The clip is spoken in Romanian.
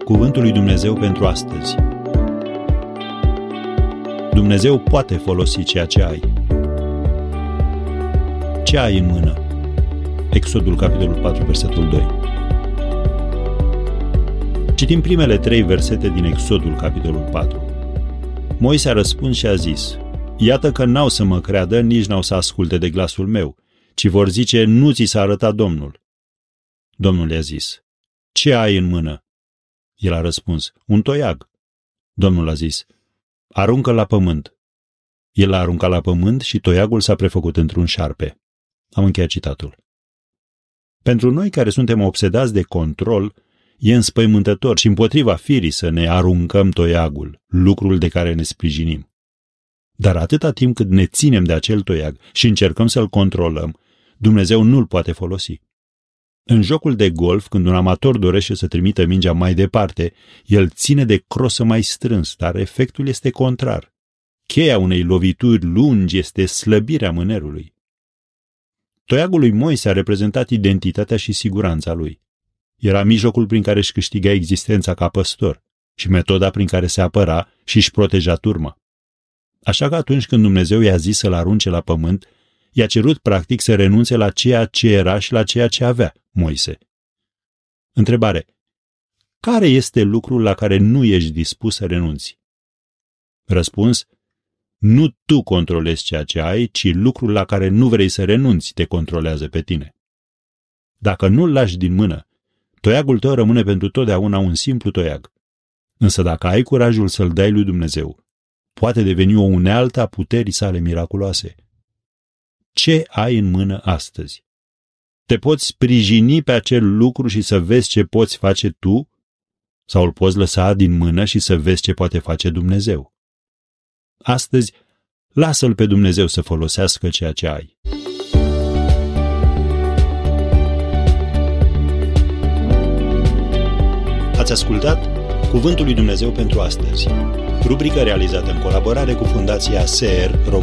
Cuvântul lui Dumnezeu pentru astăzi. Dumnezeu poate folosi ceea ce ai. Ce ai în mână? Exodul, capitolul 4, versetul 2. Citim primele 3 versete din Exodul, capitolul 4. Moise a răspuns și a zis: iată că n-au să mă creadă, nici n-au să asculte de glasul meu, ci vor zice: nu ți s-a arătat Domnul. Domnul i-a zis: ce ai în mână? El a răspuns: un toiag. Domnul a zis: aruncă-l la pământ. El l-a aruncat la pământ și toiagul s-a prefăcut într-un șarpe. Am încheiat citatul. Pentru noi care suntem obsedați de control, e înspăimântător și împotriva firii să ne aruncăm toiagul, lucrul de care ne sprijinim. Dar atâta timp cât ne ținem de acel toiag și încercăm să-l controlăm, Dumnezeu nu-l poate folosi. În jocul de golf, când un amator dorește să trimită mingea mai departe, el ține de crosă mai strâns, dar efectul este contrar. Cheia unei lovituri lungi este slăbirea mânerului. Toiagul lui Moise a reprezentat identitatea și siguranța lui. Era mijlocul prin care își câștiga existența ca păstor și metoda prin care se apăra și își proteja turma. Așa că atunci când Dumnezeu i-a zis să-l arunce la pământ, i-a cerut practic să renunțe la ceea ce era și la ceea ce avea Moise. Întrebare: care este lucrul la care nu ești dispus să renunți? Răspuns: nu tu controlezi ceea ce ai, ci lucrul la care nu vrei să renunți te controlează pe tine. Dacă nu-l lași din mână, toiagul tău rămâne pentru totdeauna un simplu toiag. Însă dacă ai curajul să-l dai lui Dumnezeu, poate deveni o unealtă a puterii sale miraculoase. Ce ai în mână astăzi? Te poți sprijini pe acel lucru și să vezi ce poți face tu? Sau îl poți lăsa din mână și să vezi ce poate face Dumnezeu? Astăzi, lasă-l pe Dumnezeu să folosească ceea ce ai. Ați ascultat Cuvântul lui Dumnezeu pentru astăzi, rubrică realizată în colaborare cu Fundația SER România.